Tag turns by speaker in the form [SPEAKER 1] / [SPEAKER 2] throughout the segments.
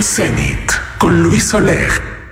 [SPEAKER 1] Zenit con Luis Oleg.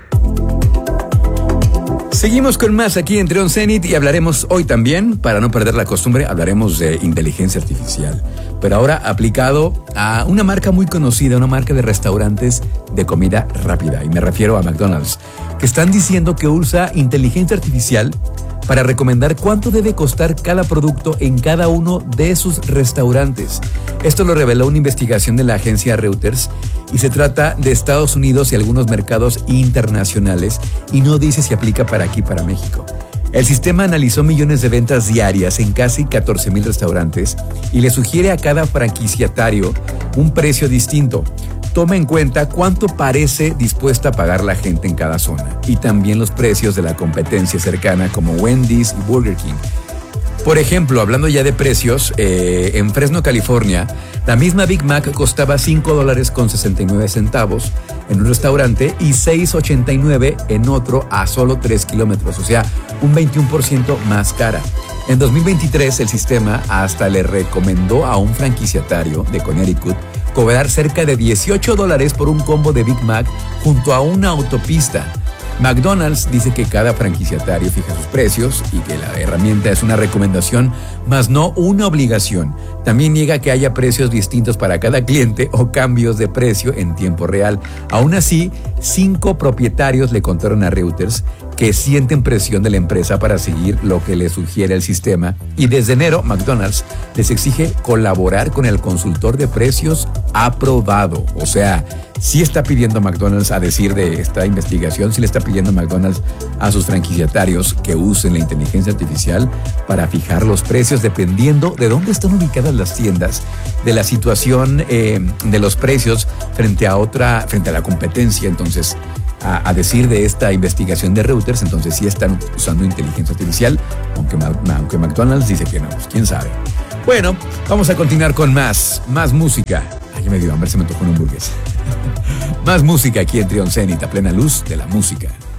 [SPEAKER 2] Seguimos con más aquí en Trion Zenit y hablaremos hoy también, para no perder la costumbre, hablaremos de inteligencia artificial. Pero ahora aplicado a una marca muy conocida, una marca de restaurantes de comida rápida. Y me refiero a McDonald's, que están diciendo que usa inteligencia artificial para recomendar cuánto debe costar cada producto en cada uno de sus restaurantes. Esto lo reveló una investigación de la agencia Reuters y se trata de Estados Unidos y algunos mercados internacionales y no dice si aplica para aquí, para México. El sistema analizó millones de ventas diarias en casi 14,000 restaurantes y le sugiere a cada franquiciatario un precio distinto. Toma en cuenta cuánto parece dispuesta a pagar la gente en cada zona y también los precios de la competencia cercana como Wendy's y Burger King. Por ejemplo, hablando ya de precios, en Fresno, California, la misma Big Mac costaba $5.69 en un restaurante y $6.89 en otro a solo 3 kilómetros, o sea, un 21% más cara. En 2023, el sistema hasta le recomendó a un franquiciatario de Connecticut cobrar cerca de $18 por un combo de Big Mac junto a una autopista. McDonald's dice que cada franquiciatario fija sus precios y que la herramienta es una recomendación, más no una obligación. También niega que haya precios distintos para cada cliente o cambios de precio en tiempo real. Aún así, 5 propietarios le contaron a Reuters que sienten presión de la empresa para seguir lo que le sugiere el sistema y desde enero McDonald's les exige colaborar con el consultor de precios aprobado. O sea, sí está pidiendo McDonald's, a decir de esta investigación, sí le está pidiendo McDonald's a sus franquiciatarios que usen la inteligencia artificial para fijar los precios dependiendo de dónde están ubicadas las tiendas, de la situación de los precios frente a la competencia. Entonces, a decir de esta investigación de Reuters, entonces sí están usando inteligencia artificial, aunque McDonald's dice que no, pues quién sabe. Bueno, vamos a continuar con más música. Ay, ya me dio hambre, se me tocó una hamburguesa. Más música aquí en Trion Zenit, a plena luz de la música.